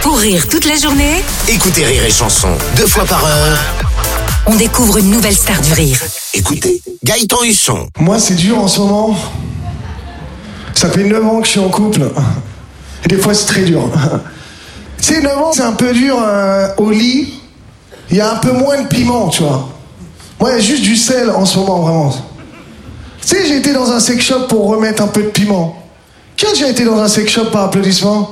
Pour rire toute la journée, Écoutez Rire et Chanson 2 fois par heure. on découvre une nouvelle star du rire. Écoutez Gaëtan Husson. Moi, c'est dur en ce moment. Ça fait 9 ans que je suis en couple. Et des fois, c'est très dur. Tu sais, 9 ans, c'est un peu dur au lit. Il y a un peu moins de piment, tu vois. Moi, il y a juste du sel en ce moment, vraiment. Tu sais, j'ai été dans un sex shop pour remettre un peu de piment. Qui a déjà été dans un sex shop par applaudissement?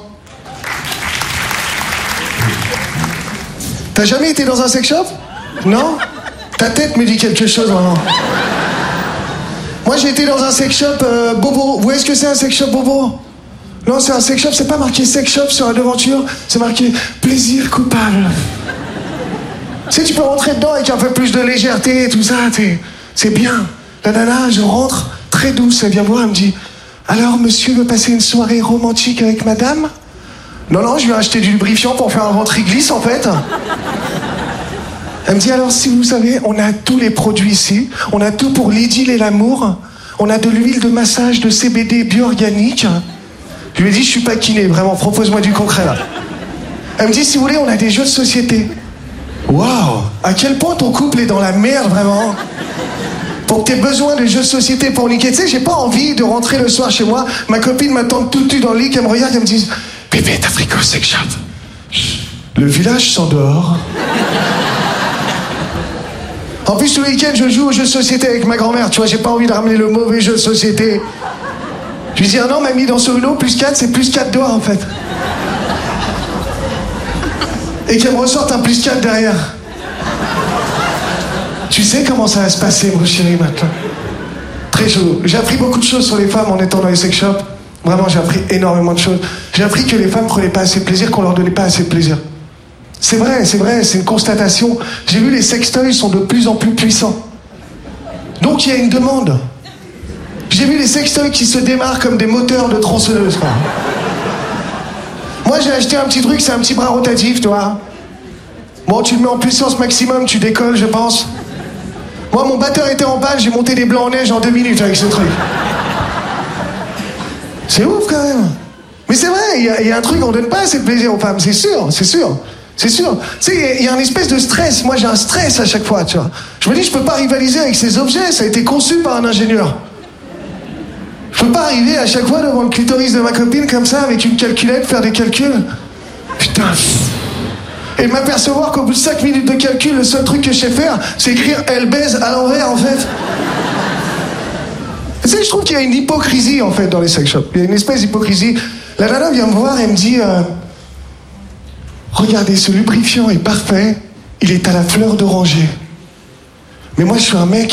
T'as jamais été dans un sex shop? Non? Ta tête me dit quelque chose, vraiment. Moi, j'ai été dans un sex shop bobo. Vous voyez ce que c'est un sex shop bobo? Non, c'est un sex shop, c'est pas marqué sex shop sur la devanture, c'est marqué plaisir coupable. Tu sais, tu peux rentrer dedans avec un peu plus de légèreté et tout ça, c'est bien. La nana, je rentre, très douce, elle vient voir, elle me dit « Alors, monsieur veut passer une soirée romantique avec madame ?» Non, je lui ai acheté du lubrifiant pour faire un ventre glisse, en fait. Elle me dit « Alors, si vous savez, on a tous les produits ici, on a tout pour l'idylle et l'amour, on a de l'huile de massage de CBD bio-organique. » Je lui ai dit « Je suis pas kiné, vraiment, propose-moi du concret, là. » Elle me dit « Si vous voulez, on a des jeux de société. » Waouh! À quel point ton couple est dans la merde, vraiment? Pour que t'aies besoin de jeux de société pour niquer. Tu sais, j'ai pas envie de rentrer le soir chez moi, ma copine m'attend tout nu dans le lit, qu'elle me regarde, qu'elle me dise « Bébé, t'as pris quoi, sex shop ?» Le village s'endort. En plus, tout le week-end, je joue aux jeux de société avec ma grand-mère. Tu vois, j'ai pas envie de ramener le mauvais jeu de société. Je lui dis « Ah non, mamie, dans ce Uno, plus 4, c'est plus 4 doigts, en fait. » Et qu'elle me ressorte un plus 4 derrière. Tu sais comment ça va se passer, mon chéri, maintenant. Très chaud. J'ai appris beaucoup de choses sur les femmes en étant dans les sex shops. Vraiment, j'ai appris énormément de choses. J'ai appris que les femmes prenaient pas assez de plaisir, qu'on leur donnait pas assez de plaisir. C'est vrai, c'est une constatation. J'ai vu les sextoys sont de plus en plus puissants. Donc il y a une demande. J'ai vu les sextoys qui se démarrent comme des moteurs de tronçonneuse, quoi. Moi, j'ai acheté un petit truc, c'est un petit bras rotatif, tu vois. Bon, tu le mets en puissance maximum, tu décolles, je pense. Moi, mon batteur était en panne, j'ai monté des blancs en neige en 2 minutes avec ce truc. C'est ouf, quand même. Mais c'est vrai, il y a un truc, on donne pas assez de plaisir aux femmes, c'est sûr. Tu sais, il y a une espèce de stress. Moi, j'ai un stress à chaque fois, tu vois. Je me dis, je peux pas rivaliser avec ces objets, ça a été conçu par un ingénieur. Je peux pas arriver à chaque fois devant le clitoris de ma copine comme ça, avec une calculette, faire des calculs. Putain. Et m'apercevoir qu'au bout de 5 minutes de calcul, le seul truc que je sais faire, c'est écrire « elle baise » à l'envers, en fait. Tu sais, je trouve qu'il y a une hypocrisie, en fait, dans les sex shops. Il y a une espèce d'hypocrisie. La nana vient me voir et me dit « Regardez, ce lubrifiant est parfait, il est à la fleur d'oranger. » Mais moi, je suis un mec